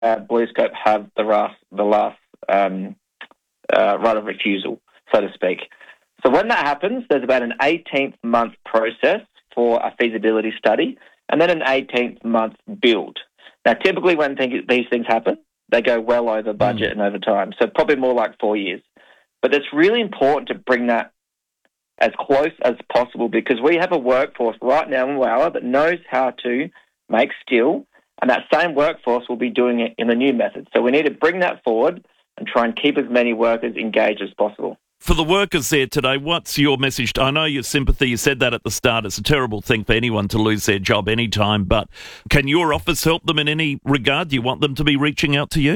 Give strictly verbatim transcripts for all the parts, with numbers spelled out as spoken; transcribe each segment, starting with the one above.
uh, BlueScope have the last, the last um, uh, right of refusal, so to speak. So when that happens, there's about an eighteenth month process for a feasibility study and then an eighteenth month build. Now, typically when th- these things happen, they go well over budget mm. and over time, so probably more like four years. But it's really important to bring that as close as possible because we have a workforce right now in Whyalla that knows how to make steel, and that same workforce will be doing it in the new method. So we need to bring that forward and try and keep as many workers engaged as possible. For the workers there today, what's your message? I know your sympathy, you said that at the start. It's a terrible thing for anyone to lose their job anytime, but can your office help them in any regard? Do you want them to be reaching out to you?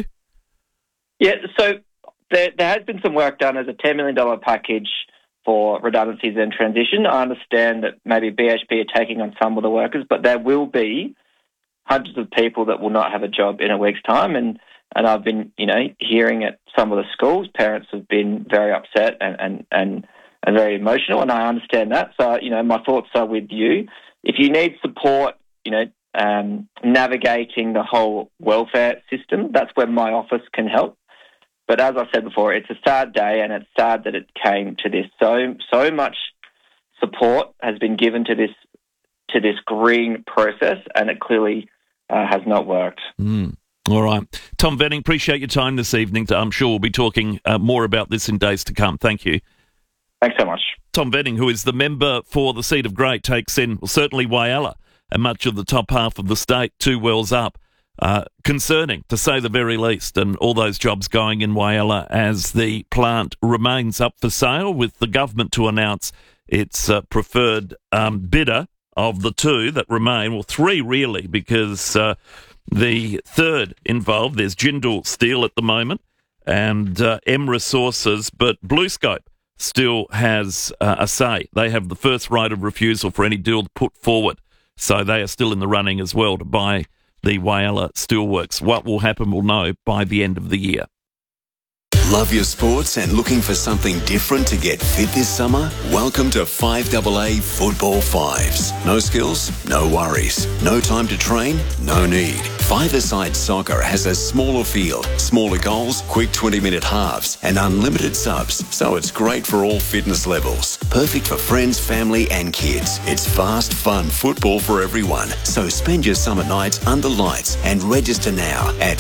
Yeah, so there, there has been some work done as a ten million dollars package for redundancies and transition. I understand that maybe B H P are taking on some of the workers, but there will be hundreds of people that will not have a job in a week's time, and And I've been, you know, hearing at some of the schools, parents have been very upset and, and, and, and very emotional, and I understand that. So, you know, my thoughts are with you. If you need support, you know, um, navigating the whole welfare system, that's where my office can help. But as I said before, it's a sad day, and it's sad that it came to this. So, so much support has been given to this to this green process, and it clearly uh, has not worked. Mm. All right. Tom Venning, appreciate your time this evening. I'm sure we'll be talking uh, more about this in days to come. Thank you. Thanks so much. Tom Venning, who is the member for the seat of Great, takes in, well, certainly Whyalla and much of the top half of the state, two wells up. Uh, concerning, to say the very least, and all those jobs going in Whyalla as the plant remains up for sale, with the government to announce its uh, preferred um, bidder of the two that remain, well, three really, because uh, the third involved, there's Jindal Steel at the moment and uh, M Resources, but BlueScope still has uh, a say. They have the first right of refusal for any deal put forward, so they are still in the running as well to buy the Whyalla Steelworks. What will happen we'll know by the end of the year. Love your sports and looking for something different to get fit this summer? Welcome to five A A Football Fives. No skills? No worries. No time to train? No need. Five-a-side soccer has a smaller field, smaller goals, quick twenty-minute halves and unlimited subs, so it's great for all fitness levels. Perfect for friends, family and kids. It's fast, fun football for everyone. So spend your summer nights under lights and register now at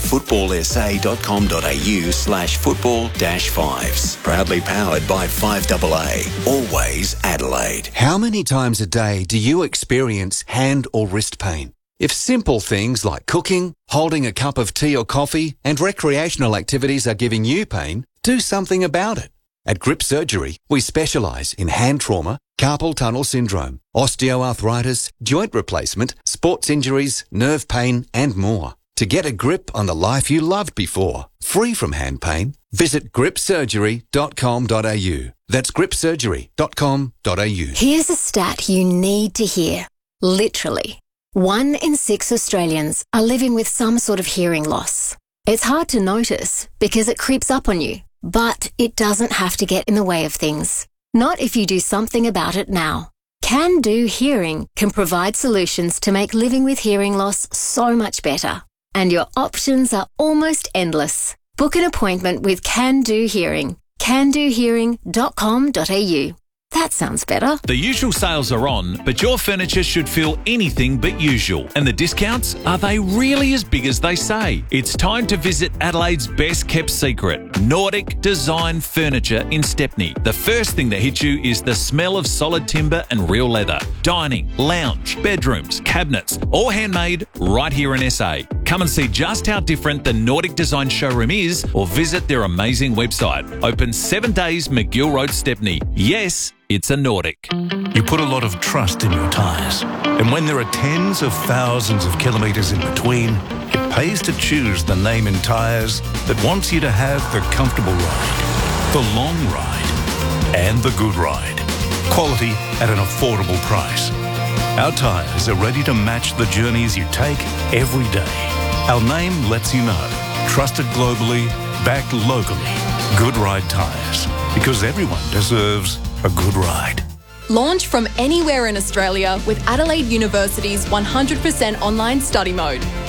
footballsa.com.au slash football dash fives. Proudly powered by five A A. Always Adelaide. How many times a day do you experience hand or wrist pain? If simple things like cooking, holding a cup of tea or coffee, and recreational activities are giving you pain, do something about it. At Grip Surgery, we specialise in hand trauma, carpal tunnel syndrome, osteoarthritis, joint replacement, sports injuries, nerve pain, and more. To get a grip on the life you loved before, free from hand pain, visit grip surgery dot com dot a u. That's grip surgery dot com dot a u. Here's a stat you need to hear. Literally. One in six Australians are living with some sort of hearing loss. It's hard to notice because it creeps up on you, but it doesn't have to get in the way of things. Not if you do something about it now. Can Do Hearing can provide solutions to make living with hearing loss so much better. And your options are almost endless. Book an appointment with Can Do Hearing. can do hearing dot com dot a u. That sounds better. The usual sales are on, but your furniture should feel anything but usual. And the discounts, are they really as big as they say? It's time to visit Adelaide's best kept secret, Nordic Design Furniture in Stepney. The first thing that hits you is the smell of solid timber and real leather. Dining, lounge, bedrooms, cabinets, all handmade right here in S A. Come and see just how different the Nordic Design showroom is, or visit their amazing website. Open seven days, McGill Road, Stepney. Yes, it's a Nordic. You put a lot of trust in your tyres. And when there are tens of thousands of kilometres in between, it pays to choose the name in tyres that wants you to have the comfortable ride, the long ride, and the good ride. Quality at an affordable price. Our tyres are ready to match the journeys you take every day. Our name lets you know. Trusted globally, backed locally. Good Ride Tyres. Because everyone deserves a good ride. Launch from anywhere in Australia with Adelaide University's one hundred percent online study mode.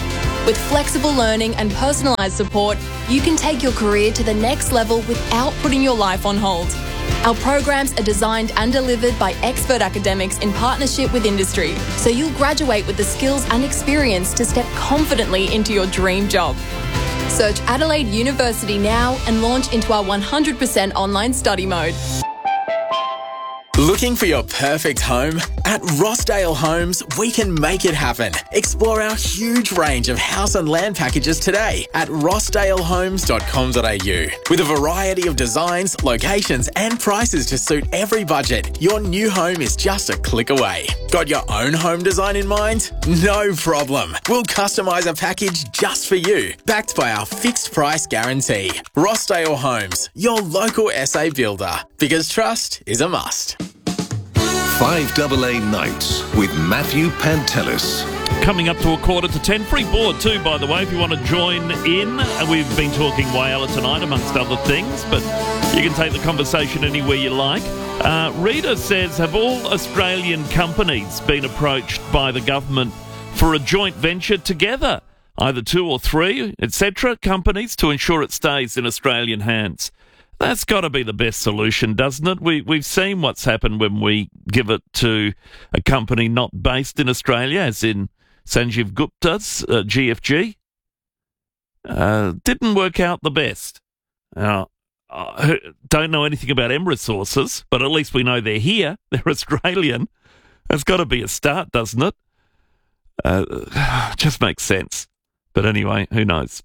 With flexible learning and personalised support, you can take your career to the next level without putting your life on hold. Our programs are designed and delivered by expert academics in partnership with industry, so you'll graduate with the skills and experience to step confidently into your dream job. Search Adelaide University now and launch into our one hundred percent online study mode. Looking for your perfect home? At Rossdale Homes, we can make it happen. Explore our huge range of house and land packages today at rossdale homes dot com dot a u. With a variety of designs, locations and prices to suit every budget, your new home is just a click away. Got your own home design in mind? No problem. We'll customise a package just for you, backed by our fixed price guarantee. Rossdale Homes, your local S A builder, because trust is a must. five A A Nights with Matthew Pantelis. Coming up to a quarter to ten. Free board too, by the way, if you want to join in. And we've been talking Whyalla tonight, amongst other things, but you can take the conversation anywhere you like. Uh, Rita says, have all Australian companies been approached by the government for a joint venture together? Either two or three, et cetera, companies to ensure it stays in Australian hands. That's got to be the best solution, doesn't it? We, we've seen what's happened when we give it to a company not based in Australia, as in Sanjeev Gupta's uh, G F G. Uh, didn't work out the best. Now, I don't know anything about M Resources, but at least we know they're here. They're Australian. That's got to be a start, doesn't it? Uh, just makes sense. But anyway, who knows?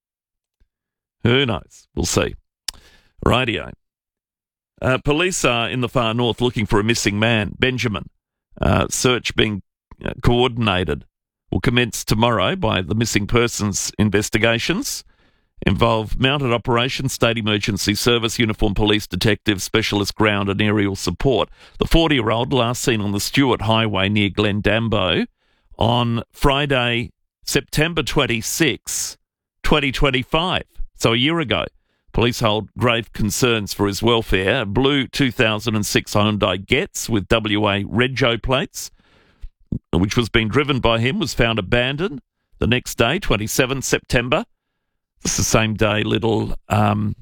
Who knows? We'll see. Rightio. Uh, police are in the far north looking for a missing man, Benjamin. Uh, search being uh, coordinated will commence tomorrow by the missing persons investigations. Involve mounted operations, state emergency service, uniformed police, detectives, specialist ground and aerial support. The forty-year-old last seen on the Stewart Highway near Glendambo on Friday, September twenty-sixth, twenty twenty-five, so a year ago. Police hold grave concerns for his welfare. A blue two thousand six Hyundai Getz with W A Rego plates, which was being driven by him, was found abandoned the next day, twenty-seventh September. It's the same day little, um,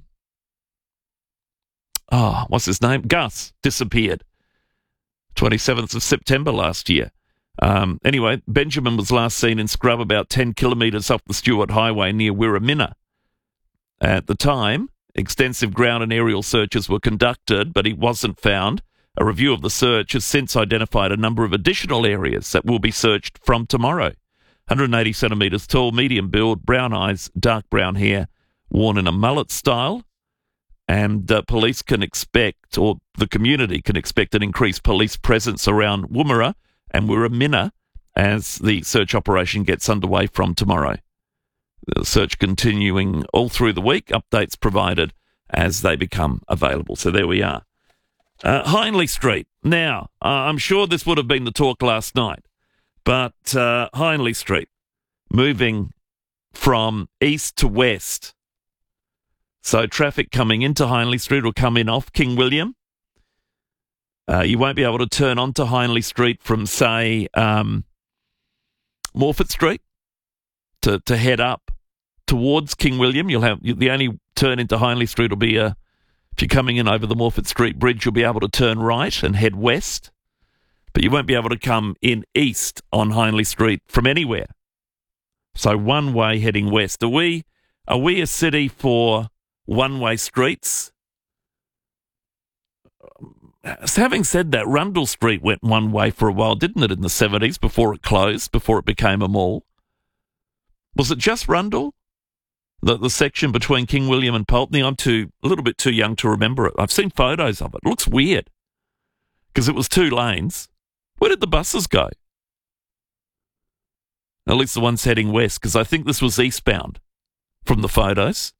oh, what's his name? Gus disappeared. twenty-seventh of September last year. Um, anyway, Benjamin was last seen in scrub about ten kilometres off the Stewart Highway near Wirramina. At the time, extensive ground and aerial searches were conducted, but he wasn't found. A review of the search has since identified a number of additional areas that will be searched from tomorrow. one hundred eighty centimetres tall, medium build, brown eyes, dark brown hair, worn in a mullet style. And uh, police can expect, or the community can expect, an increased police presence around Woomera and Wirramina as the search operation gets underway from tomorrow. The search continuing all through the week, updates provided as they become available. So there we are. Uh, Hindley Street. Now, uh, I'm sure this would have been the talk last night, but uh, Hindley Street moving from east to west. So traffic coming into Hindley Street will come in off King William. Uh, you won't be able to turn onto Hindley Street from, say, um, Morford Street to, to head up towards King William. You'll have the only turn into Hindley Street will be a, if you're coming in over the Morford Street Bridge, you'll be able to turn right and head west, but you won't be able to come in east on Hindley Street from anywhere. So one way heading west. Are we are we a city for one-way streets? So having said that, Rundle Street went one way for a while, didn't it, in the seventies before it closed, before it became a mall? Was it just Rundle? The the section between King William and Pulteney? I'm too a little bit too young to remember it. I've seen photos of it. It looks weird because it was two lanes. Where did the buses go? At least the ones heading west, because I think this was eastbound from the photos.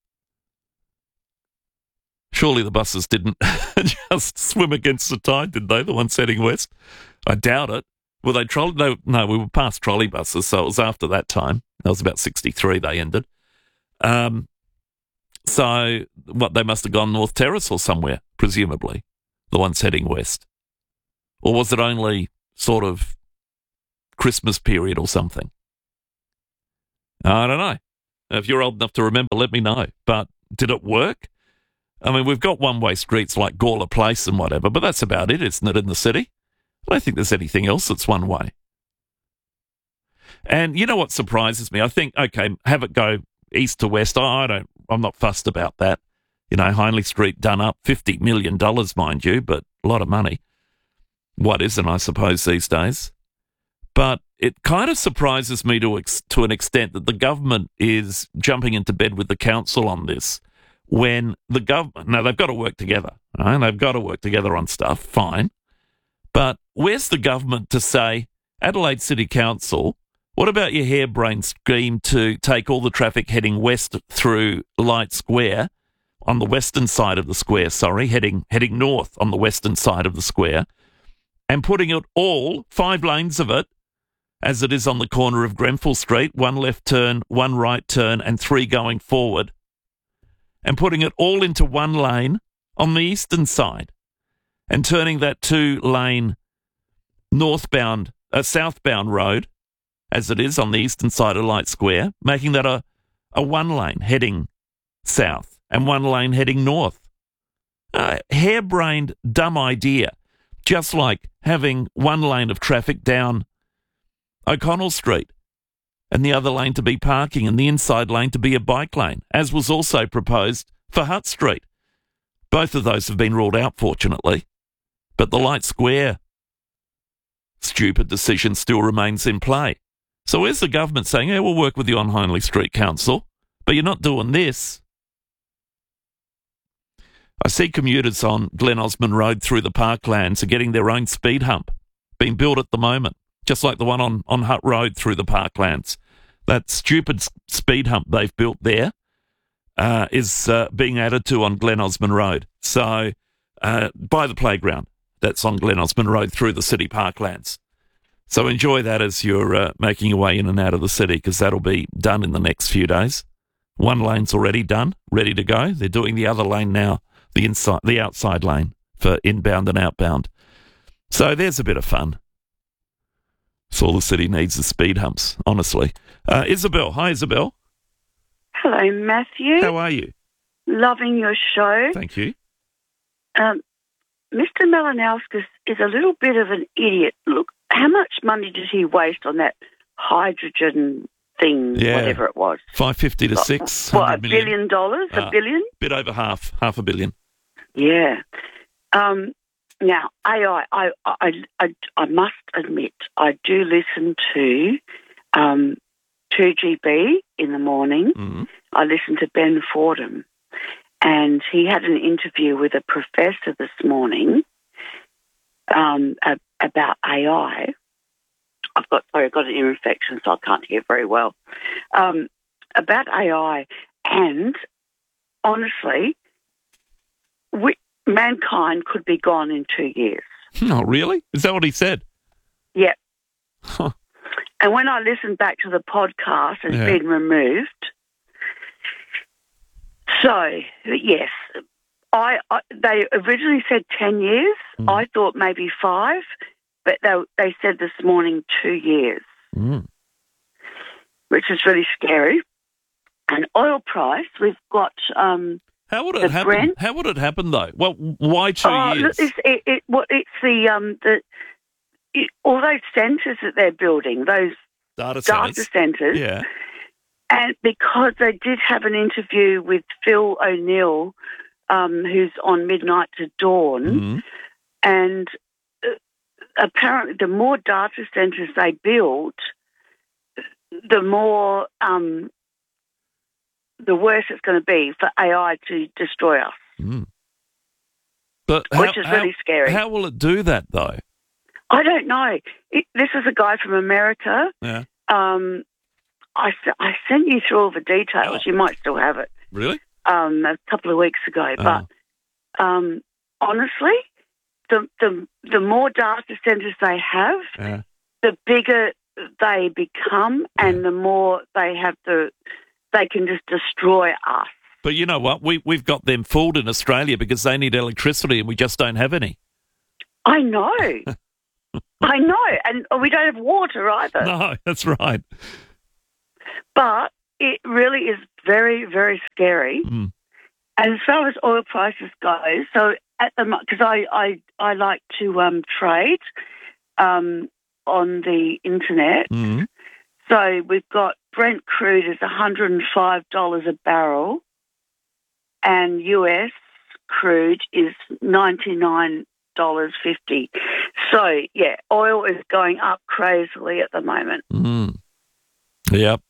Surely the buses didn't just swim against the tide, did they? The ones heading west? I doubt it. Were they trolley? No, no, we were past trolley buses, so it was after that time. That was about sixty-three they ended. Um, so, what, they must have gone North Terrace or somewhere, presumably, the ones heading west. Or was it only sort of Christmas period or something? I don't know. If you're old enough to remember, let me know. But did it work? I mean, we've got one-way streets like Gawler Place and whatever, but that's about it, isn't it, in the city? I don't think there's anything else that's one-way. And you know what surprises me? I think, okay, have it go east to west. I don't, I'm not fussed about that. You know, Hindley Street done up, fifty million dollars, mind you, but a lot of money. What isn't, I suppose, these days? But it kind of surprises me to ex- to an extent that the government is jumping into bed with the council on this when the government, now they've got to work together, right? They've got to work together on stuff, fine. But where's the government to say, Adelaide City Council, what about your harebrained scheme to take all the traffic heading west through Light Square, on the western side of the square, sorry, heading heading north on the western side of the square, and putting it all, five lanes of it, as it is on the corner of Grenfell Street, one left turn, one right turn, and three going forward, and putting it all into one lane on the eastern side, and turning that two-lane northbound, uh, southbound road, as it is on the eastern side of Light Square, making that a, a one-lane heading south and one lane heading north. Uh, harebrained, dumb idea, just like having one lane of traffic down O'Connell Street and the other lane to be parking and the inside lane to be a bike lane, as was also proposed for Hutt Street. Both of those have been ruled out, fortunately. But the Light Square stupid decision still remains in play. So where's the government saying, yeah, we'll work with you on Hindley Street Council, but you're not doing this? I see commuters on Glen Osmond Road through the parklands are getting their own speed hump, being built at the moment, just like the one on, on Hutt Road through the parklands. That stupid speed hump they've built there uh, is uh, being added to on Glen Osmond Road. So uh, by the playground, that's on Glen Osmond Road through the city parklands. So enjoy that as you're uh, making your way in and out of the city, because that'll be done in the next few days. One lane's already done, ready to go. They're doing the other lane now. The inside, the outside lane for inbound and outbound. So there's a bit of fun. That's all the city needs is speed humps, honestly. Uh, Isabel. Hi, Isabel. Hello, Matthew. How are you? Loving your show. Thank you. Um, Mister Malinauskas is a little bit of an idiot. Look, how much money did he waste on that hydrogen thing, yeah. whatever it was? five fifty to six. What, a billion dollars? Uh, a billion? Bit over half, half a billion. Yeah. Um, now, A I, I, I, I, I must admit, I do listen to um, two G B in the morning. Mm-hmm. I listen to Ben Fordham, and he had an interview with a professor this morning um, about A I. I've got, sorry, I've got an ear infection, so I can't hear very well. Um, about A I, and honestly, we, mankind could be gone in two years. Oh, really? Is that what he said? Yeah. Huh. And when I listened back to the podcast, it's Yeah. been removed. So, yes, I, I they originally said ten years. Mm. I thought maybe five, but they they said this morning two years, Mm. which is really scary. And oil price, we've got um, How would the it happen? Brent. How would it happen though? Well, why two oh, years? It's, it, it, well, it's the um, the it, all those centres that they're building, those Data data centers. centres. Yeah. And because they did have an interview with Phil O'Neill, um, who's on Midnight to Dawn, Mm. and uh, apparently the more data centres they build, the more, um, the worse it's going to be for A I to destroy us, Mm. But which how, is really how, scary. How will it do that though? I don't know. It, this is a guy from America. Yeah. Um, I, I sent you through all the details. Oh. You might still have it. Really? Um, a couple of weeks ago. Oh. But um, honestly, the, the the more data centres they have, Yeah. the bigger they become, and the more they have the they can just destroy us. But you know what? We we've got them fooled in Australia because they need electricity and we just don't have any. I know, I know, and we don't have water either. No, that's right. But it really is very, very scary. Mm. And as far as oil prices go, so at the because I, I I like to um, trade um, on the internet. Mm. So we've got Brent crude is one hundred five dollars a barrel, and U S crude is ninety-nine dollars fifty. So yeah, oil is going up crazily at the moment. Mm. Yep.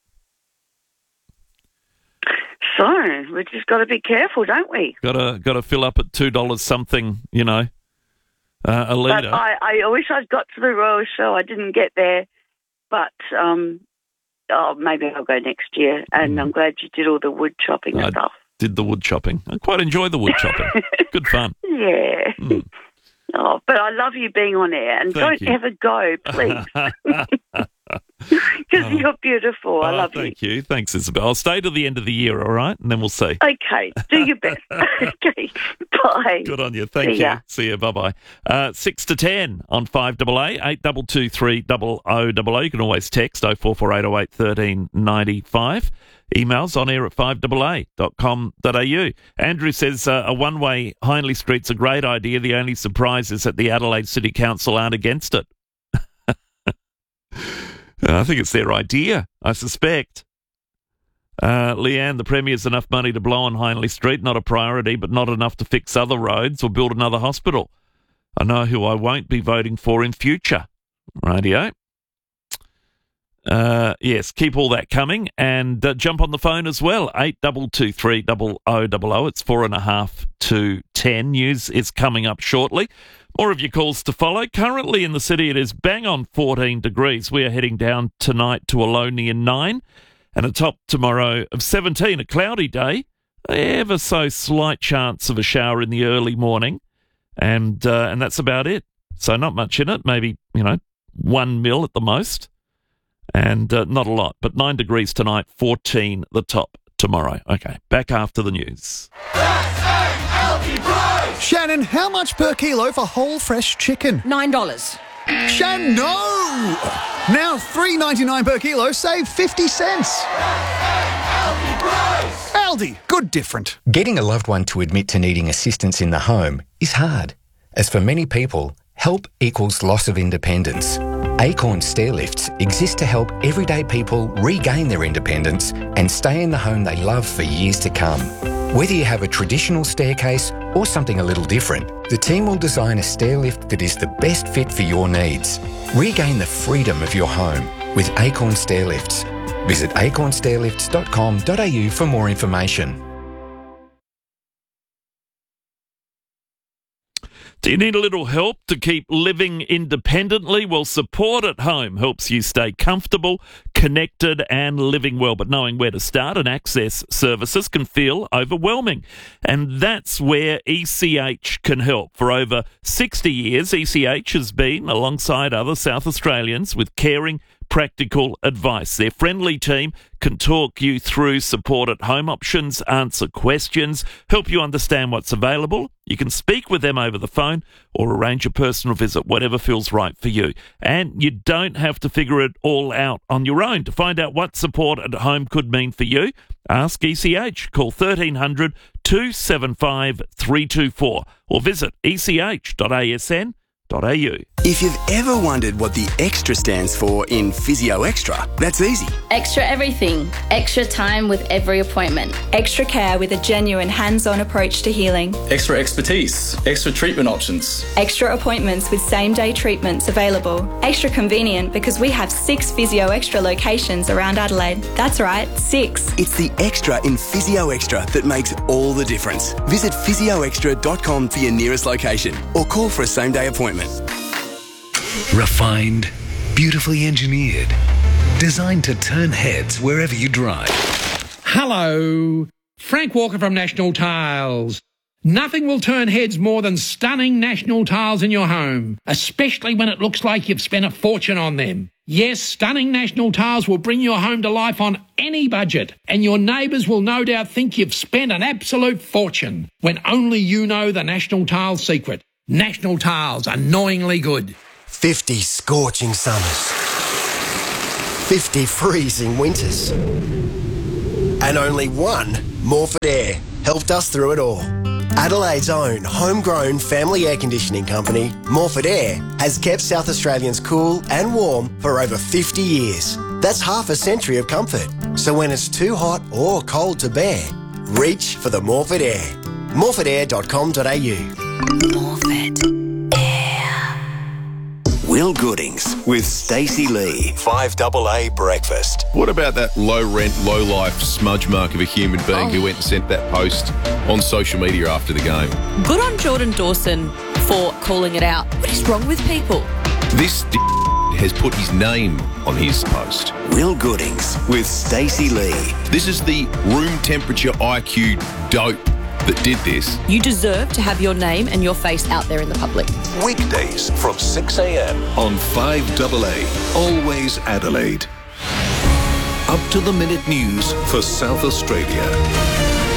So we've just got to be careful, don't we? Got to got to fill up at two dollars something, you know, uh, a litre. But I, I wish I'd got to the Royal Show. I didn't get there, but um, oh, maybe I'll go next year. And mm. I'm glad you did all the wood chopping and I stuff. Did the wood chopping. I quite enjoy the wood chopping. Good fun. Yeah. Mm. Oh, but I love you being on air, and Thank don't you. ever go, please. Because Oh. you're beautiful. I Oh, love you. Thank you. Thanks, Isabel. I'll stay till the end of the year, all right? And then we'll see. Okay, do your best. Okay, bye. Good on you. Thank See you. ya. See you. Bye-bye. Uh, six to ten on five A A, eight two two three oh oh oh oh. You can always text oh four four eight oh eight one three nine five. Emails on air at five A A dot com dot a u. Andrew says uh, a one-way Hindley Street's a great idea. The only surprise is that the Adelaide City Council aren't against it. I think it's their idea, I suspect. Uh, Leanne, the Premier's enough money to blow on Hindley Street, not a priority, but not enough to fix other roads or build another hospital. I know who I won't be voting for in future. Rightio. Uh, yes, keep all that coming and uh, jump on the phone as well. eight two two three oh oh oh oh. It's four and a half to ten. News is coming up shortly. More of your calls to follow. Currently in the city, it is bang on fourteen degrees. We are heading down tonight to a low near nine and a top tomorrow of seventeen. A cloudy day, ever so slight chance of a shower in the early morning, and uh, and that's about it. So not much in it. Maybe, you know, one mil at the most. And uh, not a lot, but nine degrees tonight, fourteen the top tomorrow. Okay, back after the news. Shannon, how much per kilo for whole fresh chicken? Nine dollars. Shannon, no! Now three ninety-nine per kilo, save fifty cents. Aldi, good different. Getting a loved one to admit to needing assistance in the home is hard, as for many people, help equals loss of independence. Acorn Stairlifts exist to help everyday people regain their independence and stay in the home they love for years to come. Whether you have a traditional staircase or something a little different, the team will design a stairlift that is the best fit for your needs. Regain the freedom of your home with Acorn Stairlifts. Visit acorn stairlifts dot com dot a u for more information. Do you need a little help to keep living independently? Well, Support at Home helps you stay comfortable, connected and living well. But knowing where to start and access services can feel overwhelming. And that's where E C H can help. For over sixty years, E C H has been alongside other South Australians with caring, practical advice. Their friendly team can talk you through support at home options, answer questions, help you understand what's available. You can speak with them over the phone or arrange a personal visit, whatever feels right for you. And you don't have to figure it all out on your own. To find out what support at home could mean for you, ask E C H. Call thirteen hundred, two seven five, three two four or visit e c h dot a s n dot a u. If you've ever wondered what the extra stands for in Physio Extra, that's easy. Extra everything. Extra time with every appointment. Extra care with a genuine hands-on approach to healing. Extra expertise. Extra treatment options. Extra appointments with same-day treatments available. Extra convenient because we have six Physio Extra locations around Adelaide. That's right, six. It's the extra in Physio Extra that makes all the difference. Visit physio extra dot com for your nearest location or call for a same-day appointment. Refined, beautifully engineered, designed to turn heads wherever you drive. Hello, Frank Walker from National Tiles. Nothing will turn heads more than stunning National Tiles in your home, especially when it looks like you've spent a fortune on them. Yes, stunning National Tiles will bring your home to life on any budget, and your neighbours will no doubt think you've spent an absolute fortune, when only you know the National Tiles secret. National Tiles, annoyingly good. fifty scorching summers. fifty freezing winters. And only one, Morford Air, helped us through it all. Adelaide's own homegrown family air conditioning company, Morford Air, has kept South Australians cool and warm for over fifty years. That's half a century of comfort. So when it's too hot or cold to bear, reach for the Morford Air. morford air dot com dot a u. Morford Air. Will Goodings with Stacey Lee. five double A Breakfast. What about that low-rent, low-life smudge mark of a human being oh. who went and sent that post on social media after the game? Good on Jordan Dawson for calling it out. What is wrong with people? This d- has put his name on his post. Will Goodings with Stacey Lee. This is the room temperature I Q dope that did this. You deserve to have your name and your face out there in the public. Weekdays from six a.m. on five double A. Always Adelaide. Up to the minute news for South Australia.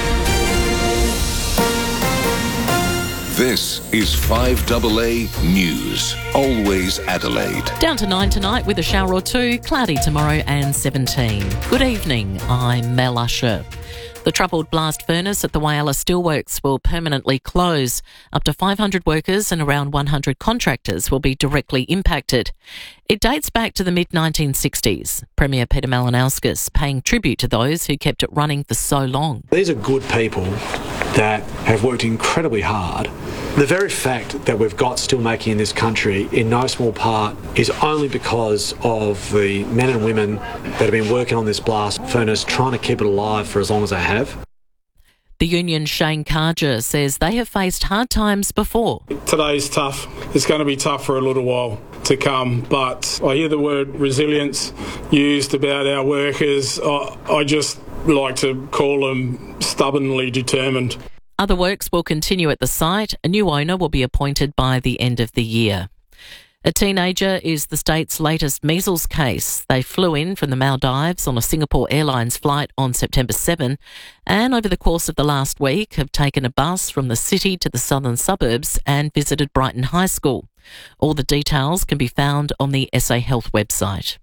This is five double A News. Always Adelaide. Down to nine tonight with a shower or two. Cloudy tomorrow and seventeen. Good evening. I'm Mel Usher. The troubled blast furnace at the Whyalla Steelworks will permanently close. Up to five hundred workers and around one hundred contractors will be directly impacted. It dates back to the mid nineteen sixties. Premier Peter Malinauskas paying tribute to those who kept it running for so long. These are good people that have worked incredibly hard. The very fact that we've got steelmaking in this country, in no small part, is only because of the men and women that have been working on this blast furnace, trying to keep it alive for as long as they have. The union Shane Carger says they have faced hard times before. Today's tough. It's going to be tough for a little while to come, but I hear the word resilience used about our workers. I, I just like to call them stubbornly determined. Other works will continue at the site. A new owner will be appointed by the end of the year. A teenager is the state's latest measles case. They flew in from the Maldives on a Singapore Airlines flight on September seventh and over the course of the last week have taken a bus from the city to the southern suburbs and visited Brighton High School. All the details can be found on the S A Health website.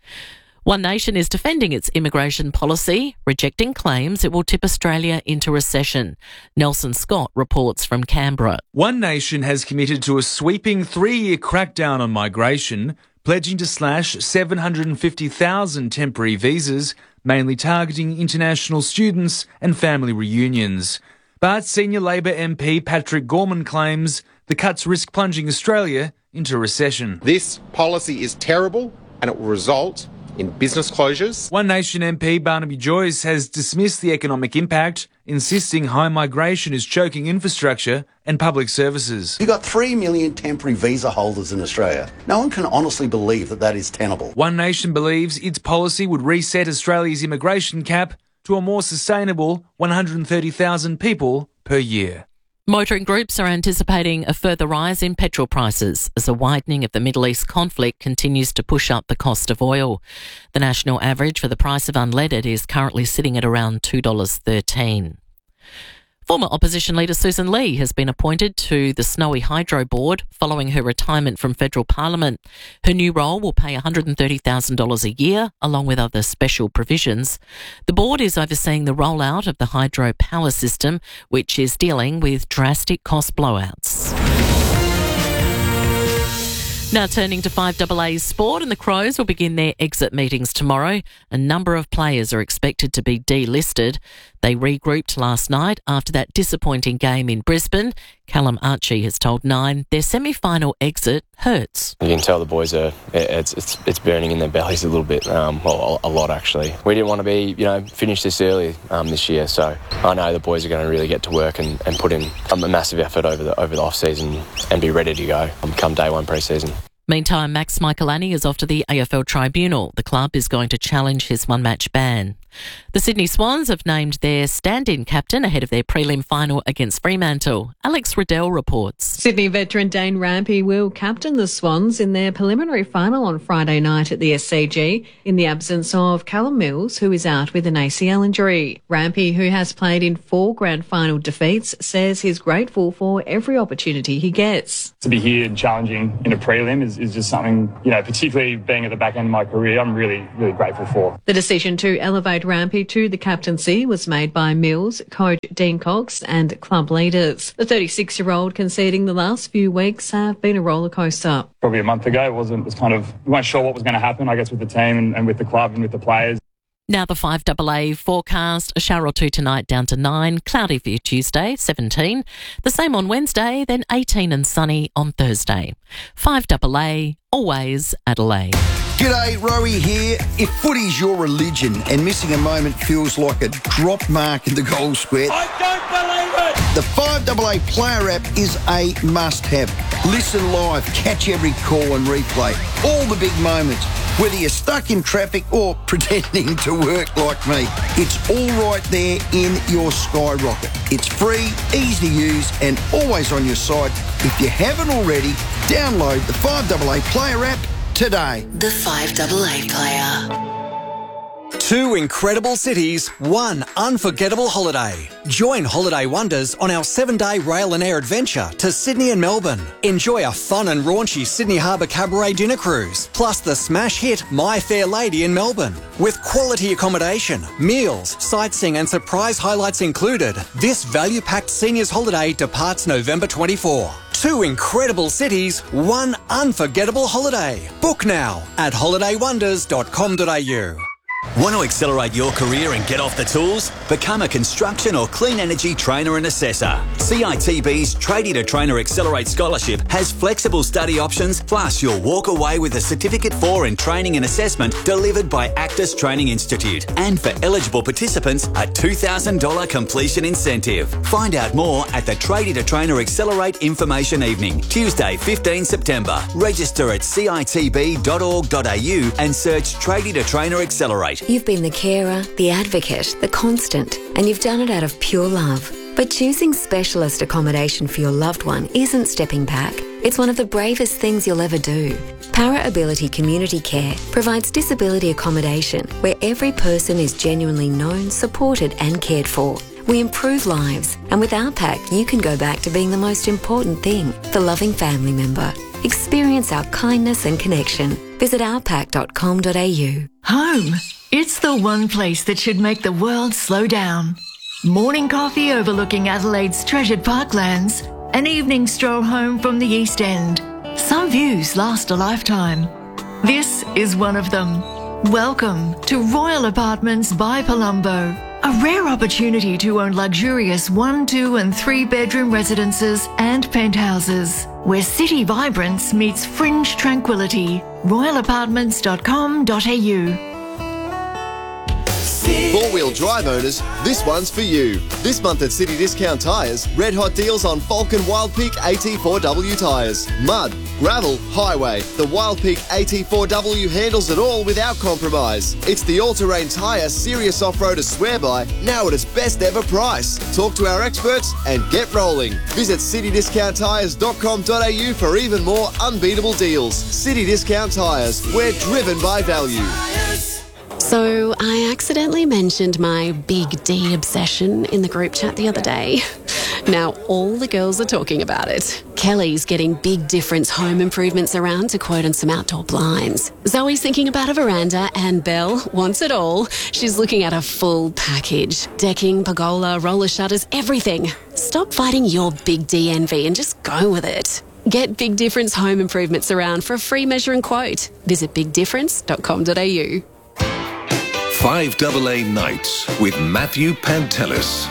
One Nation is defending its immigration policy, rejecting claims it will tip Australia into recession. Nelson Scott reports from Canberra. One Nation has committed to a sweeping three-year crackdown on migration, pledging to slash seven hundred fifty thousand temporary visas, mainly targeting international students and family reunions. But senior Labor M P Patrick Gorman claims the cuts risk plunging Australia into recession. This policy is terrible and it will result in business closures. One Nation M P Barnaby Joyce has dismissed the economic impact, insisting high migration is choking infrastructure and public services. You've got three million temporary visa holders in Australia. No one can honestly believe that that is tenable. One Nation believes its policy would reset Australia's immigration cap to a more sustainable one hundred thirty thousand people per year. Motoring groups are anticipating a further rise in petrol prices as a widening of the Middle East conflict continues to push up the cost of oil. The national average for the price of unleaded is currently sitting at around two dollars thirteen. Former opposition leader Susan Lee has been appointed to the Snowy Hydro Board following her retirement from federal parliament. Her new role will pay one hundred thirty thousand dollars a year, along with other special provisions. The board is overseeing the rollout of the hydro power system, which is dealing with drastic cost blowouts. Now turning to five double A's sport, and the Crows will begin their exit meetings tomorrow. A number of players are expected to be delisted. They regrouped last night after that disappointing game in Brisbane. Callum Archie has told Nine their semi-final exit hurts. You can tell the boys are it's it's it's burning in their bellies a little bit, um, well, a lot actually. We didn't want to be you know finish this early um, this year, so I know the boys are going to really get to work and, and put in a massive effort over the over the off season and be ready to go um, come day one pre-season. Meantime, Max Michelani is off to the A F L Tribunal. The club is going to challenge his one-match ban. The Sydney Swans have named their stand-in captain ahead of their prelim final against Fremantle. Alex Riddell reports. Sydney veteran Dane Rampy will captain the Swans in their preliminary final on Friday night at the S C G in the absence of Callum Mills, who is out with an A C L injury. Rampy, who has played in four grand final defeats, says he's grateful for every opportunity he gets. To be here and challenging in a prelim is, is just something, you know, particularly being at the back end of my career, I'm really, really grateful for. The decision to elevate Rampy to the captaincy was made by Mills, coach Dean Cox and club leaders. The thirty-six-year-old conceding the last few weeks have been a roller coaster. Probably a month ago, it wasn't, it was kind of, we weren't sure what was going to happen, I guess, with the team and, and with the club and with the players. Now the five double A forecast, a shower or two tonight down to nine, cloudy for your Tuesday, seventeen. The same on Wednesday, then eighteen and sunny on Thursday. five double A, always Adelaide. G'day, Rowie here. If footy's your religion and missing a moment feels like a drop mark in the goal square, I don't believe it! The five double A player app is a must-have. Listen live, catch every call and replay. All the big moments, whether you're stuck in traffic or pretending to work like me. It's all right there in your Skyrocket. It's free, easy to use and always on your side. If you haven't already, download the five double A player app today. The five double A player. Two incredible cities, one unforgettable holiday. Join Holiday Wonders on our seven-day rail and air adventure to Sydney and Melbourne. Enjoy a fun and raunchy Sydney Harbour Cabaret dinner cruise, plus the smash hit My Fair Lady in Melbourne. With quality accommodation, meals, sightseeing and surprise highlights included, this value-packed seniors holiday departs November twenty-fourth. Two incredible cities, one unforgettable holiday. Book now at holiday wonders dot com dot a u. Want to accelerate your career and get off the tools? Become a construction or clean energy trainer and assessor. C I T B's Tradie to Trainer Accelerate Scholarship has flexible study options, plus you'll walk away with a Certificate four in Training and Assessment delivered by Actus Training Institute. And for eligible participants, a two thousand dollars completion incentive. Find out more at the Tradie to Trainer Accelerate Information Evening, Tuesday, fifteenth September. Register at c i t b dot org dot a u and search Tradie to Trainer Accelerate. You've been the carer, the advocate, the constant, and you've done it out of pure love. But choosing specialist accommodation for your loved one isn't stepping back. It's one of the bravest things you'll ever do. Para Ability Community Care provides disability accommodation where every person is genuinely known, supported and cared for. We improve lives, and with our pack you can go back to being the most important thing, the loving family member. Experience our kindness and connection. Visit our pack dot com dot a u. Home. It's the one place that should make the world slow down. Morning coffee overlooking Adelaide's treasured parklands. An evening stroll home from the East End. Some views last a lifetime. This is one of them. Welcome to Royal Apartments by Palumbo. A rare opportunity to own luxurious one, two and three bedroom residences and penthouses, where city vibrance meets fringe tranquility. royal apartments dot com dot a u. Four-wheel drive owners, this one's for you. This month at City Discount Tyres, red hot deals on Falcon Wild Peak A T four W tyres. Mud, gravel, highway. The Wild Peak A T four W handles it all without compromise. It's the all-terrain tyre serious off-roaders swear by, now at its best ever price. Talk to our experts and get rolling. Visit city discount tyres dot com dot a u for even more unbeatable deals. City Discount Tyres, we're driven by value. So I accidentally mentioned my Big D obsession in the group chat the other day. Now all the girls are talking about it. Kelly's getting Big Difference home improvements around to quote on some outdoor blinds. Zoe's thinking about a veranda and Belle wants it all. She's looking at a full package. Decking, pergola, roller shutters, everything. Stop fighting your Big D envy and just go with it. Get Big Difference home improvements around for a free measure and quote. Visit big difference dot com dot a u. five double A Nights with Matthew Pantelis.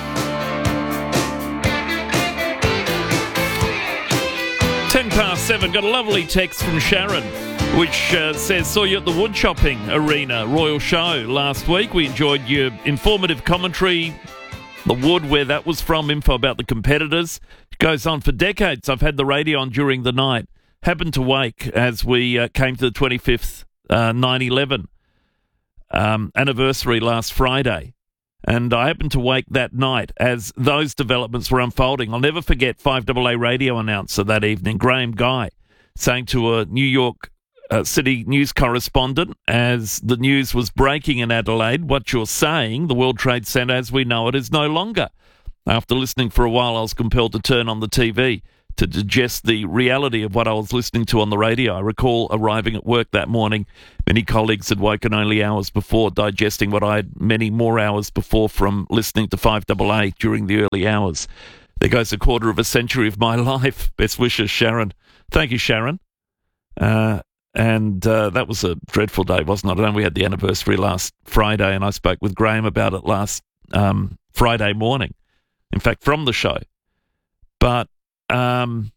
Ten past seven, got a lovely text from Sharon, which uh, says, saw you at the wood chopping arena Royal Show last week. We enjoyed your informative commentary, the wood, where that was from, info about the competitors. It goes on for decades. I've had the radio on during the night. Happened to wake as we uh, came to the twenty-fifth, uh, nine eleven. um, anniversary last Friday. And I happened to wake that night as those developments were unfolding. I'll never forget five double A radio announcer that evening, Graham Guy, saying to a New York uh, City news correspondent as the news was breaking in Adelaide, what you're saying, the World Trade Center as we know it is no longer. After listening for a while, I was compelled to turn on the T V to digest the reality of what I was listening to on the radio. I recall arriving at work that morning. Many colleagues had woken only hours before, digesting what I had many more hours before from listening to five double A during the early hours. There goes a quarter of a century of my life. Best wishes, Sharon. Thank you, Sharon. Uh, and uh, that was a dreadful day, wasn't it? I know we had the anniversary last Friday, and I spoke with Graham about it last um, Friday morning. In fact, from the show. But Um,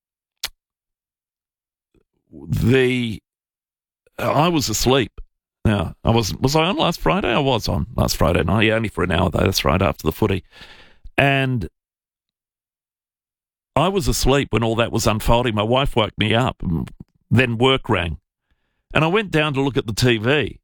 the I was asleep. Now, I was was I on last Friday? I was on last Friday night. Yeah, only for an hour though. That's right, after the footy. And I was asleep when all that was unfolding. My wife woke me up. Then work rang, and I went down to look at the T V.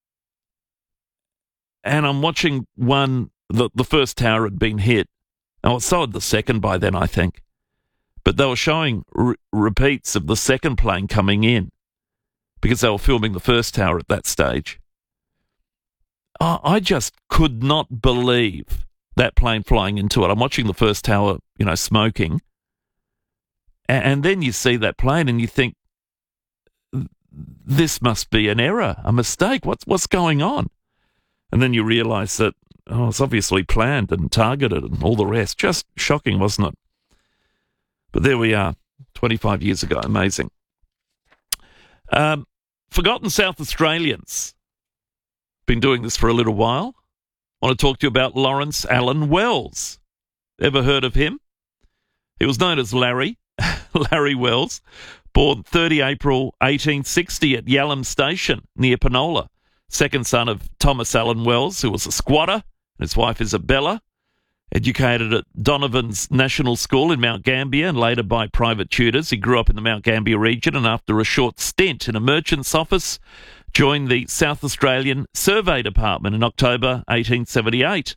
And I'm watching one. The the first tower had been hit. Oh, so had the second by then, I think. But they were showing re- repeats of the second plane coming in because they were filming the first tower at that stage. I, I just could not believe that plane flying into it. I'm watching the first tower, you know, smoking. And, and then you see that plane and you think, this must be an error, a mistake. What's, what's going on? And then you realise that, oh, it's obviously planned and targeted and all the rest. Just shocking, wasn't it? But there we are, twenty-five years ago. Amazing. Um, Forgotten South Australians. Been doing this for a little while. I want to talk to you about Lawrence Allen Wells. Ever heard of him? He was known as Larry, Larry Wells, born thirtieth of April eighteen sixty at Yallam Station near Penola. Second son of Thomas Allen Wells, who was a squatter, and his wife Isabella. Educated at Donovan's National School in Mount Gambier and later by private tutors. He grew up in the Mount Gambier region and after a short stint in a merchant's office, joined the South Australian Survey Department in October eighteen seventy-eight.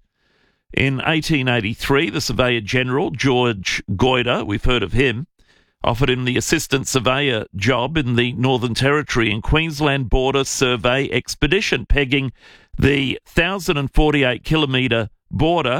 In eighteen eighty-three, the Surveyor General, George Goyder, we've heard of him, offered him the Assistant Surveyor job in the Northern Territory in Queensland Border Survey Expedition, pegging the one thousand forty-eight kilometre border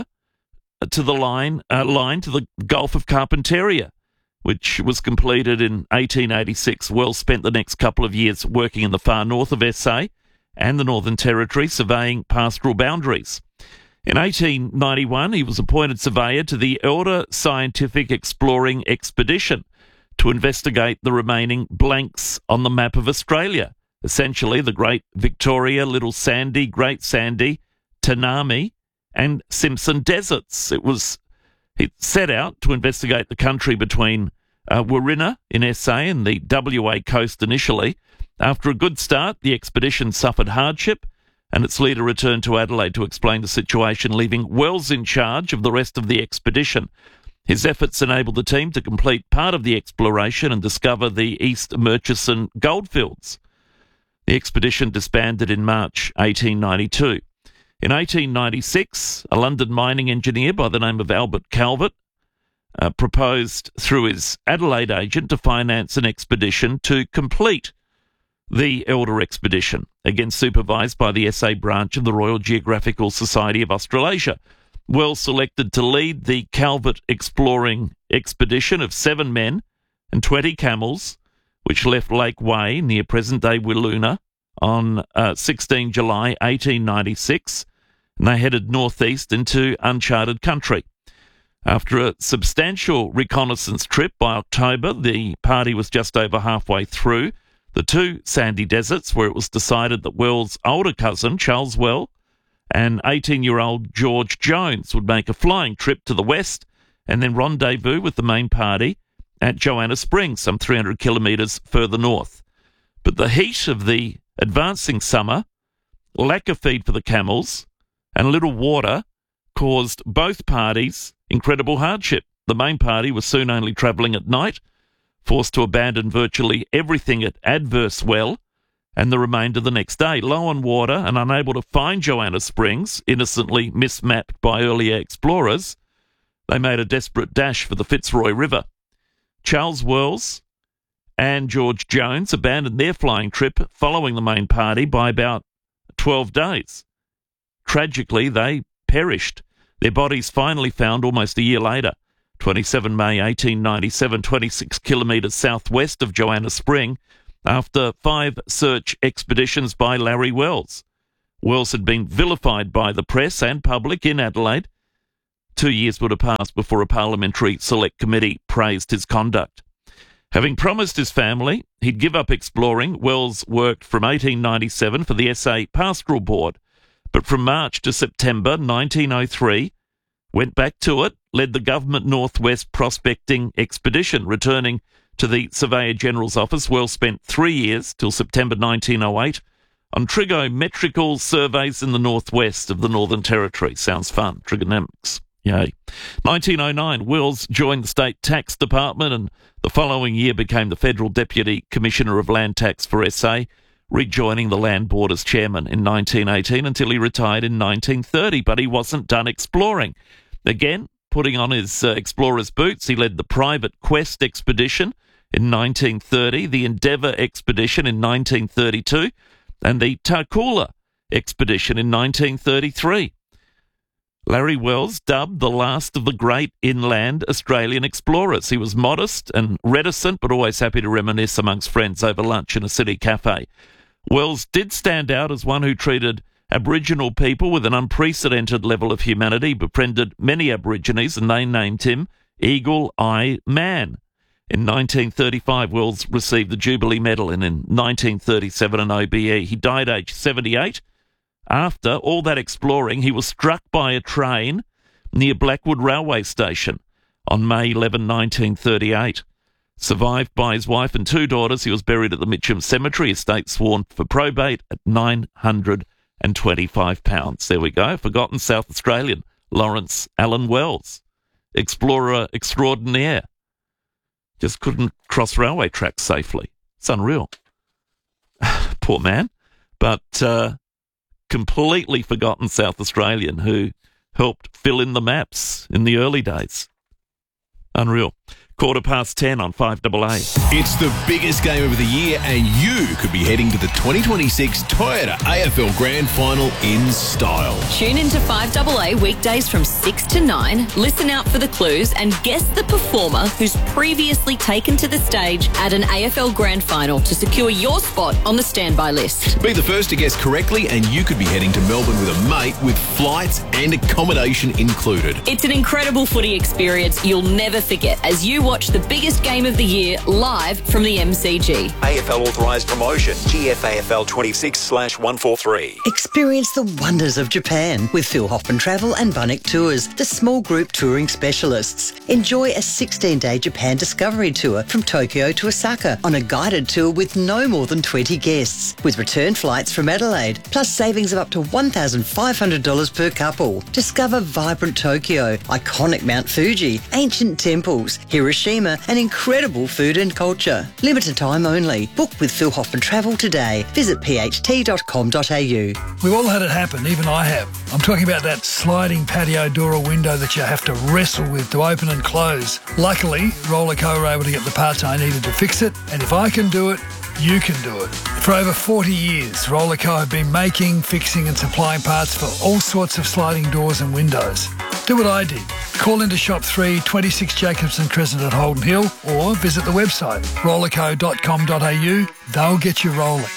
to the line uh, line to the Gulf of Carpentaria, which was completed in eighteen eighty-six. Wells spent the next couple of years working in the far north of S A and the Northern Territory, surveying pastoral boundaries. In eighteen ninety-one, he was appointed surveyor to the Elder Scientific Exploring Expedition to investigate the remaining blanks on the map of Australia, essentially the Great Victoria, Little Sandy, Great Sandy, Tanami, and Simpson Deserts. It was it set out to investigate the country between uh, Warina in S A and the W A coast initially. After a good start, the expedition suffered hardship and its leader returned to Adelaide to explain the situation, leaving Wells in charge of the rest of the expedition. His efforts enabled the team to complete part of the exploration and discover the East Murchison goldfields. The expedition disbanded in March eighteen ninety-two. In eighteen ninety-six, a London mining engineer by the name of Albert Calvert uh, proposed through his Adelaide agent to finance an expedition to complete the Elder expedition, again supervised by the S A branch of the Royal Geographical Society of Australasia. Wells selected to lead the Calvert exploring expedition of seven men and twenty camels, which left Lake Way near present-day Wiluna on uh, sixteenth of July eighteen ninety-six, and they headed northeast into uncharted country. After a substantial reconnaissance trip by October, the party was just over halfway through the two sandy deserts, where it was decided that Wells' older cousin, Charles Well, and eighteen-year-old George Jones would make a flying trip to the west and then rendezvous with the main party at Joanna Springs, some three hundred kilometres further north. But the heat of the advancing summer, lack of feed for the camels, and little water caused both parties incredible hardship. The main party was soon only travelling at night, forced to abandon virtually everything at adverse well, and the remainder the next day. Low on water and unable to find Joanna Springs, innocently mismapped by earlier explorers, they made a desperate dash for the Fitzroy River. Charles Wells and George Jones abandoned their flying trip following the main party by about twelve days. Tragically, they perished. Their bodies finally found almost a year later, the twenty-seventh of May eighteen ninety-seven, twenty-six kilometres southwest of Joanna Spring, after five search expeditions by Larry Wells. Wells had been vilified by the press and public in Adelaide. Two years would have passed before a parliamentary select committee praised his conduct. Having promised his family he'd give up exploring, Wells worked from eighteen ninety-seven for the S A Pastoral Board, but from March to September nineteen oh three, went back to it, led the government Northwest prospecting expedition. Returning to the Surveyor General's office, Wells spent three years, till September nineteen oh eight, on trigonometrical surveys in the northwest of the Northern Territory. Sounds fun, trigonomics. Yay. nineteen oh nine, Wells joined the State Tax Department and the following year became the Federal Deputy Commissioner of Land Tax for S A, rejoining the Land Board as chairman in nineteen eighteen until he retired in nineteen thirty. But he wasn't done exploring. Again, putting on his uh, explorer's boots, he led the Private Quest expedition in nineteen thirty, the Endeavour expedition in nineteen thirty-two, and the Tarcoola expedition in nineteen thirty-three. Larry Wells, dubbed the last of the great inland Australian explorers. He was modest and reticent, but always happy to reminisce amongst friends over lunch in a city cafe. Wells did stand out as one who treated Aboriginal people with an unprecedented level of humanity, befriended many Aborigines, and they named him Eagle Eye Man. In nineteen thirty-five, Wells received the Jubilee Medal, and in nineteen thirty-seven an O B E. He died aged seventy-eight. After all that exploring, he was struck by a train near Blackwood Railway Station on May eleventh, nineteen thirty-eight. Survived by his wife and two daughters, he was buried at the Mitcham Cemetery, estate sworn for probate, at nine hundred twenty-five pounds. There we go. Forgotten South Australian Lawrence Allen Wells, explorer extraordinaire. Just couldn't cross railway tracks safely. It's unreal. Poor man. But uh, completely forgotten South Australian who helped fill in the maps in the early days. Unreal. Quarter past ten on five A A. It's the biggest game of the year, and you could be heading to the twenty twenty-six Toyota A F L Grand Final in style. Tune into five A A weekdays from six to nine, listen out for the clues and guess the performer who's previously taken to the stage at an A F L Grand Final to secure your spot on the standby list. Be the first to guess correctly, and you could be heading to Melbourne with a mate with flights and accommodation included. It's an incredible footy experience you'll never forget as you watch the biggest game of the year live from the M C G. A F L authorised promotion, G F A F L twenty-six slash one forty-three. Experience the wonders of Japan with Phil Hoffman Travel and Bunnik Tours, the small group touring specialists. Enjoy a sixteen-day Japan discovery tour from Tokyo to Osaka on a guided tour with no more than twenty guests, with return flights from Adelaide, plus savings of up to one thousand five hundred dollars per couple. Discover vibrant Tokyo, iconic Mount Fuji, ancient temples, Hiroshima, and incredible food and culture. Limited time only. Book with Phil Hoffman Travel today. Visit p h t dot com dot a u. We've all had it happen, even I have. I'm talking about that sliding patio door or window that you have to wrestle with to open and close. Luckily, Rollerco were able to get the parts I needed to fix it, and if I can do it, you can do it. For over forty years, Rollerco have been making, fixing and supplying parts for all sorts of sliding doors and windows. Do what I did. Call into Shop three, twenty-six Jacobson Crescent at Holden Hill, or visit the website rollerco dot com dot a u. They'll get you rolling.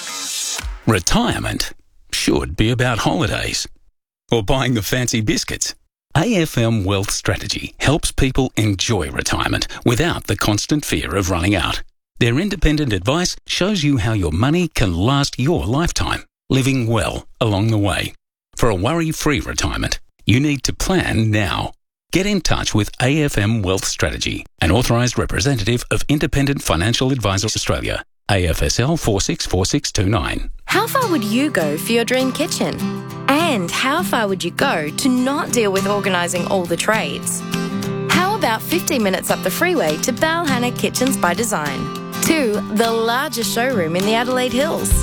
Retirement should be about holidays or buying the fancy biscuits. A F M Wealth Strategy helps people enjoy retirement without the constant fear of running out. Their independent advice shows you how your money can last your lifetime, living well along the way. For a worry-free retirement, you need to plan now. Get in touch with A F M Wealth Strategy, an authorised representative of Independent Financial Advisors Australia, A F S L four six four six two nine. How far would you go for your dream kitchen? And how far would you go to not deal with organising all the trades? How about fifteen minutes up the freeway to Balhanna Kitchens by Design? To the largest showroom in the Adelaide Hills.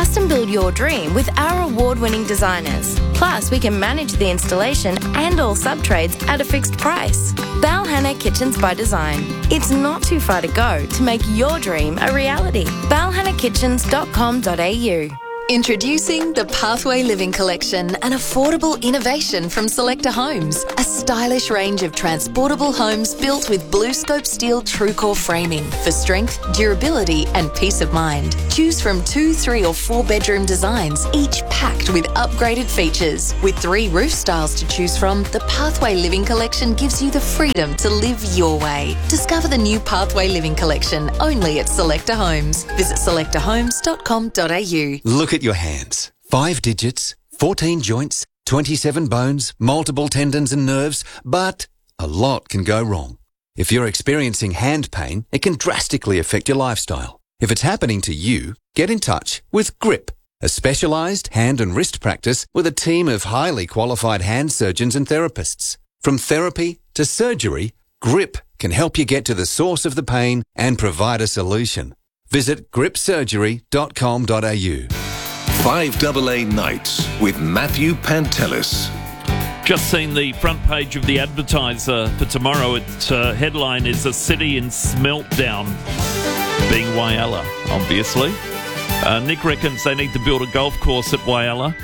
Custom build your dream with our award-winning designers. Plus, we can manage the installation and all sub-trades at a fixed price. Balhanna Kitchens by Design. It's not too far to go to make your dream a reality. balhanna kitchens dot com dot a u. Introducing the Pathway Living Collection, an affordable innovation from Selector Homes. A stylish range of transportable homes built with BlueScope steel TrueCore framing for strength, durability and peace of mind. Choose from two, three or four bedroom designs, each packed with upgraded features. With three roof styles to choose from, the Pathway Living Collection gives you the freedom to live your way. Discover the new Pathway Living Collection only at Selector Homes. Visit selector homes dot com dot a u. Look at your hands. Five digits, fourteen joints, twenty-seven bones, multiple tendons and nerves, but a lot can go wrong. If you're experiencing hand pain, it can drastically affect your lifestyle. If it's happening to you, get in touch with Grip, a specialised hand and wrist practice with a team of highly qualified hand surgeons and therapists. From therapy to surgery, Grip can help you get to the source of the pain and provide a solution. Visit grip surgery dot com dot a u. five A A Nights with Matthew Pantelis. Just seen the front page of the Advertiser for tomorrow. Its uh, headline is "A City in Smeltdown," being Whyalla, obviously. Uh, Nick reckons they need to build a golf course at Whyalla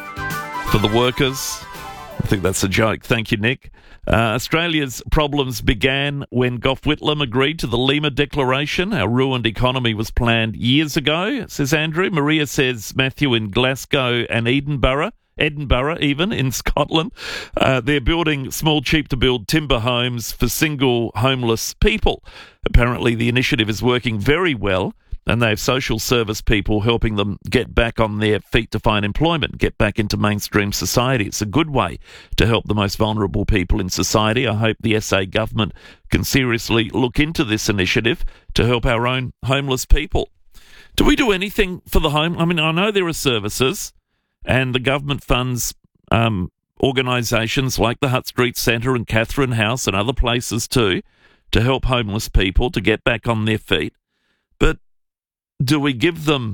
for the workers. I think that's a joke. Thank you, Nick. Uh, Australia's problems began when Gough Whitlam agreed to the Lima Declaration. Our ruined economy was planned years ago, says Andrew. Maria says Matthew in Glasgow and Edinburgh, Edinburgh even, in Scotland. Uh, they're building small, cheap-to-build timber homes for single homeless people. Apparently the initiative is working very well, and they have social service people helping them get back on their feet to find employment, get back into mainstream society. It's a good way to help the most vulnerable people in society. I hope the S A government can seriously look into this initiative to help our own homeless people. Do we do anything for the home? I mean, I know there are services, and the government funds um, organisations like the Hutt Street Centre and Catherine House and other places too to help homeless people to get back on their feet. But do we give them,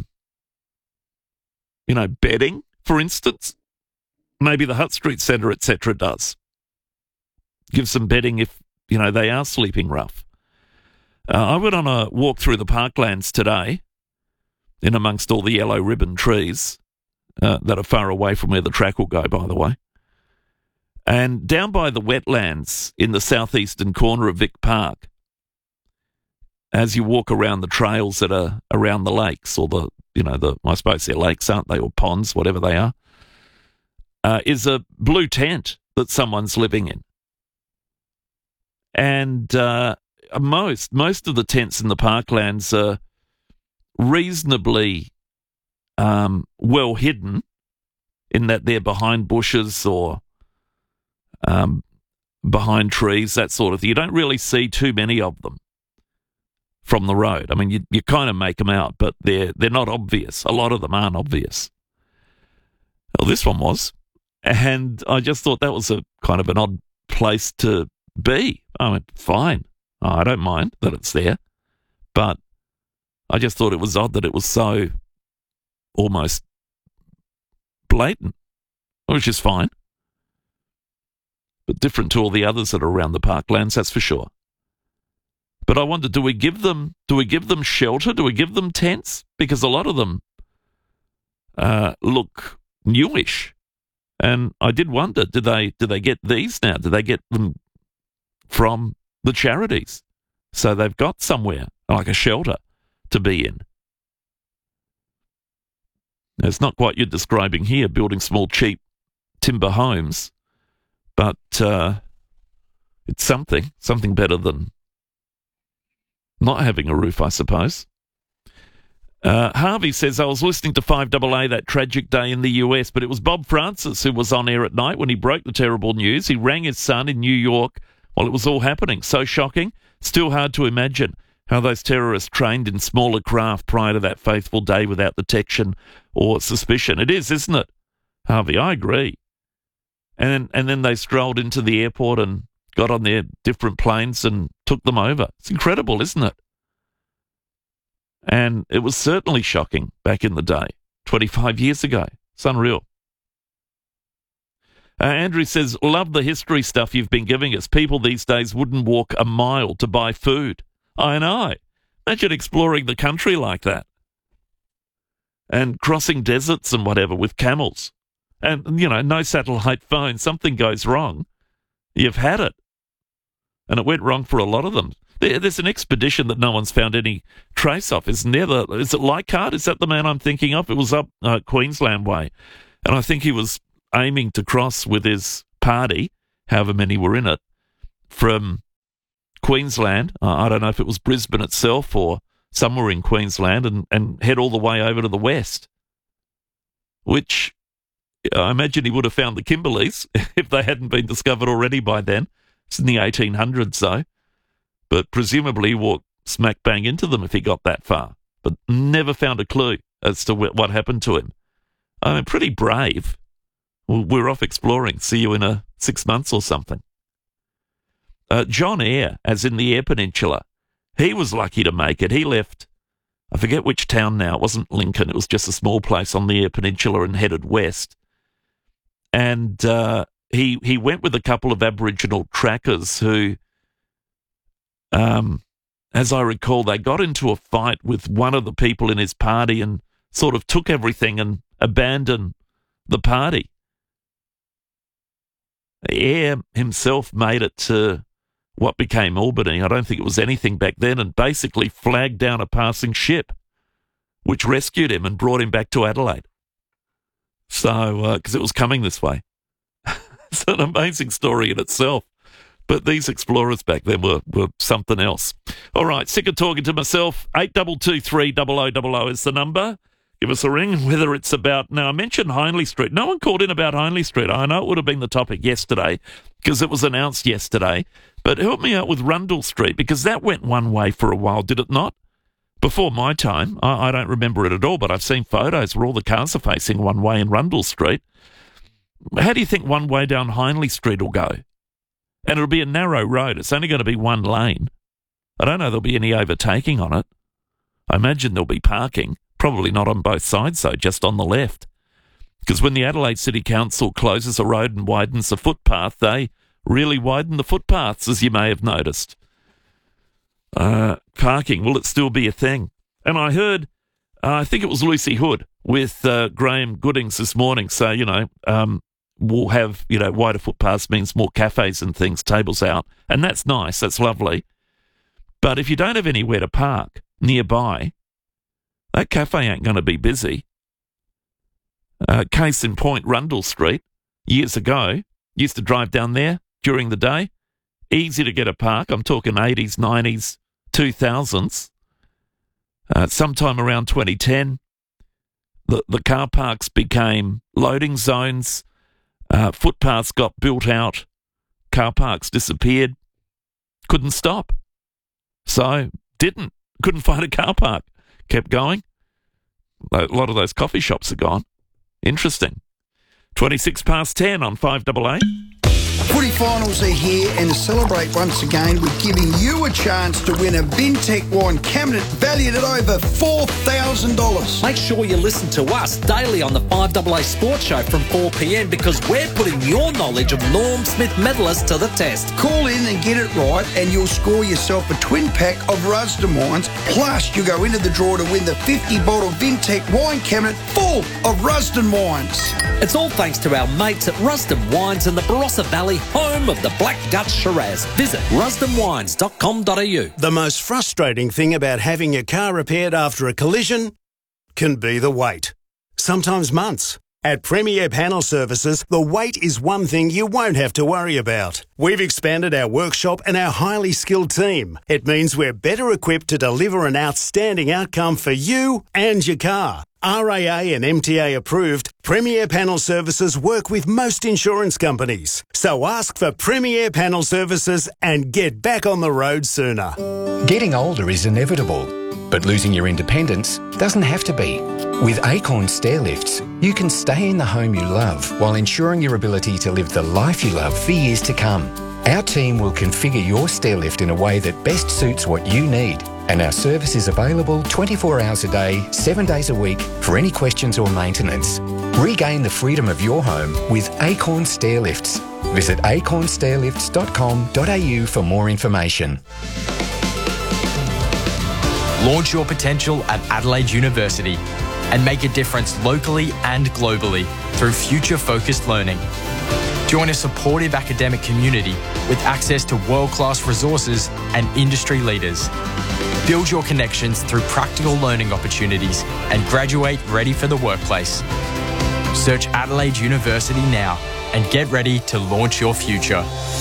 you know, bedding, for instance? Maybe the Hutt Street Centre, et cetera, does. Give some bedding if, you know, they are sleeping rough. Uh, I went on a walk through the parklands today, in amongst all the yellow ribbon trees uh, that are far away from where the track will go, by the way. And down by the wetlands in the southeastern corner of Vic Park, as you walk around the trails that are around the lakes, or the, you know, the, I suppose they're lakes, aren't they, or ponds, whatever they are, uh, is a blue tent that someone's living in. And uh, most, most of the tents in the parklands are reasonably um, well hidden, in that they're behind bushes or um, behind trees, that sort of thing. You don't really see too many of them from the road. I mean, you, you kind of make them out, but they're they're not obvious. A lot of them aren't obvious. Well, this one was. And I just thought that was a kind of an odd place to be. I went, fine. Oh, I don't mind that it's there. But I just thought it was odd that it was so almost blatant, which is fine. But different to all the others that are around the parklands, that's for sure. But I wonder, do we give them do we give them shelter? Do we give them tents? Because a lot of them uh, look newish. And I did wonder, do they do they get these now? Do they get them from the charities? So they've got somewhere, like a shelter, to be in. It's not quite you're describing here, building small, cheap timber homes. But uh, it's something, something better than not having a roof, I suppose. Uh, Harvey says, I was listening to five A A that tragic day in the U S, but it was Bob Francis who was on air at night when he broke the terrible news. He rang his son in New York while it was all happening. So shocking. Still hard to imagine how those terrorists trained in smaller craft prior to that faithful day without detection or suspicion. It is, isn't it, Harvey? I agree. And, and then they strolled into the airport and got on their different planes and took them over. It's incredible, isn't it? And it was certainly shocking back in the day. twenty-five years ago. It's unreal. Uh, Andrew says, love the history stuff you've been giving us. People these days wouldn't walk a mile to buy food. I know. Imagine exploring the country like that. And crossing deserts and whatever with camels. And, you know, no satellite phone. Something goes wrong. You've had it. And it went wrong for a lot of them. There, there's an expedition that no one's found any trace of. Is, never, is it Leichhardt? Is that the man I'm thinking of? It was up uh, Queensland way. And I think he was aiming to cross with his party, however many were in it, from Queensland, uh, I don't know if it was Brisbane itself or somewhere in Queensland, and, and head all the way over to the west, which I imagine he would have found the Kimberleys if they hadn't been discovered already by then. It's in the eighteen hundreds, though. But presumably he walked smack bang into them if he got that far, but never found a clue as to wh- what happened to him. I mean, pretty brave. We're off exploring. See you in a six months or something. Uh, John Eyre, as in the Eyre Peninsula, he was lucky to make it. He left, I forget which town now. It wasn't Lincoln. It was just a small place on the Eyre Peninsula and headed west. And uh, he he went with a couple of Aboriginal trackers who, um, as I recall, they got into a fight with one of the people in his party and sort of took everything and abandoned the party. Eyre himself made it to what became Albany. I don't think it was anything back then, and basically flagged down a passing ship, which rescued him and brought him back to Adelaide. So, because uh, it was coming this way. It's an amazing story in itself. But these explorers back then were, were something else. All right, sick of talking to myself. eight two two three, double oh double oh is the number. Give us a ring, whether it's about... Now, I mentioned Hindley Street. No one called in about Hindley Street. I know it would have been the topic yesterday because it was announced yesterday. But help me out with Rundle Street, because that went one way for a while, did it not? Before my time, I, I don't remember it at all, but I've seen photos where all the cars are facing one way in Rundle Street. How do you think one way down Hindley Street will go? And it'll be a narrow road. It's only going to be one lane. I don't know there'll be any overtaking on it. I imagine there'll be parking. Probably not on both sides, though, just on the left. Because when the Adelaide City Council closes a road and widens a footpath, they really widen the footpaths, as you may have noticed. Uh, parking, will it still be a thing? And I heard, uh, I think it was Lucy Hood with uh, Graham Goodings this morning say, you know, um, we'll have, you know, wider footpaths means more cafes and things, tables out. And that's nice, that's lovely. But if you don't have anywhere to park nearby, that cafe ain't going to be busy. Uh, case in point, Rundle Street, years ago, used to drive down there during the day. Easy to get a park. I'm talking eighties, nineties, two thousands. Uh, sometime around twenty ten, the, the car parks became loading zones. Uh, footpaths got built out. Car parks disappeared. Couldn't stop. So, didn't. Couldn't find a car park. Kept going. A lot of those coffee shops are gone. Interesting. twenty-six past ten on five double eight. Footy finals are here, and to celebrate once again, we're giving you a chance to win a Vintec wine cabinet valued at over four thousand dollars. Make sure you listen to us daily on the five double A Sports Show from four p.m. because we're putting your knowledge of Norm Smith medalists to the test. Call in and get it right, and you'll score yourself a twin pack of Rusden wines. Plus, you go into the draw to win the fifty bottle Vintec wine cabinet full of Rusden wines. It's all thanks to our mates at Rusden Wines in the Barossa Valley, home of the Black Dutch Shiraz. Visit rusden wines dot com dot a u. The most frustrating thing about having your car repaired after a collision can be the wait. Sometimes months. At Premier Panel Services, the wait is one thing you won't have to worry about. We've expanded our workshop and our highly skilled team. It means we're better equipped to deliver an outstanding outcome for you and your car. R A A and M T A approved, Premier Panel Services work with most insurance companies. So ask for Premier Panel Services and get back on the road sooner. Getting older is inevitable, but losing your independence doesn't have to be. With Acorn Stair Lifts, you can stay in the home you love while ensuring your ability to live the life you love for years to come. Our team will configure your stair lift in a way that best suits what you need, And our service is available twenty-four hours a day, seven days a week for any questions or maintenance. Regain the freedom of your home with Acorn Stairlifts. Visit acorn stairlifts dot com dot a u for more information. Launch your potential at Adelaide University and make a difference locally and globally through future-focused learning. Join a supportive academic community with access to world-class resources and industry leaders. Build your connections through practical learning opportunities and graduate ready for the workplace. Search Adelaide University now and get ready to launch your future.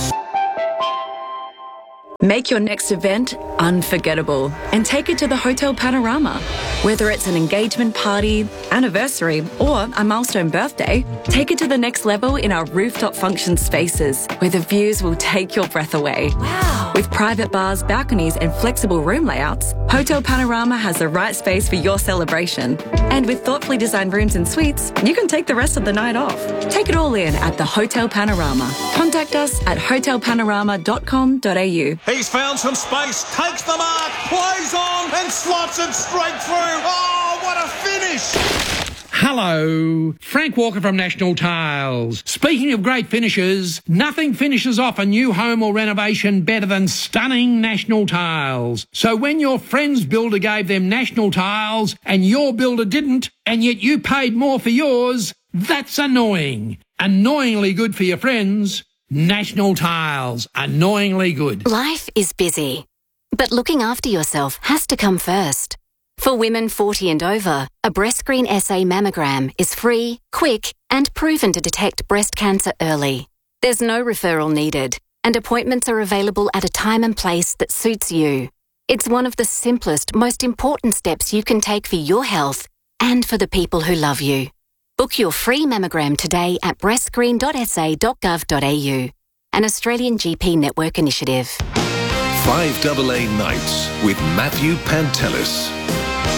Make your next event unforgettable and take it to the Hotel Panorama. Whether it's an engagement party, anniversary, or a milestone birthday, take it to the next level in our rooftop function spaces, where the views will take your breath away. Wow! With private bars, balconies, and flexible room layouts, Hotel Panorama has the right space for your celebration. And with thoughtfully designed rooms and suites, you can take the rest of the night off. Take it all in at the Hotel Panorama. Contact us at hotel panorama dot com dot a u. He's found some space, takes the mark, plays on, and slots it straight through. Oh, what a finish! Hello, Frank Walker from National Tiles. Speaking of great finishes, nothing finishes off a new home or renovation better than stunning National Tiles. So when your friend's builder gave them National Tiles and your builder didn't, and yet you paid more for yours, that's annoying. Annoyingly good for your friends. National Tiles, annoyingly good. Life is busy, but looking after yourself has to come first. For women forty and over, a BreastScreen S A mammogram is free, quick, and proven to detect breast cancer early. There's no referral needed, and appointments are available at a time and place that suits you. It's one of the simplest, most important steps you can take for your health and for the people who love you. Book your free mammogram today at breast screen dot s a dot gov dot a u, an Australian G P network initiative. five A A Nights with Matthew Pantelis.